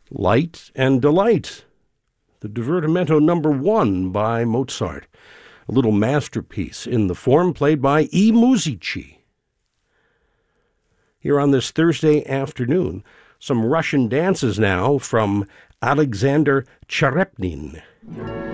Light and Delight, the Divertimento number 1 by Mozart, a little masterpiece in the form played by I Musici. Here on this Thursday afternoon, some Russian dances now from Alexander Cherepnin.